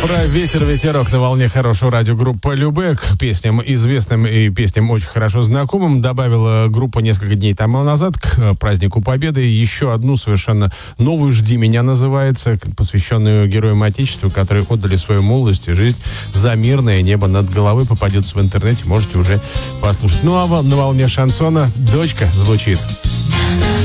Про ветер, ветерок на волне хорошего радио группа Любэ к песням известным и песням очень хорошо знакомым добавила группа несколько дней тому назад к празднику Победы еще одну совершенно новую «Жди меня» называется, посвященную героям Отечества, которые отдали свою молодость и жизнь за мирное небо над головой. Попадется в интернете, можете уже послушать. Ну а на волне шансона «Дочка» звучит.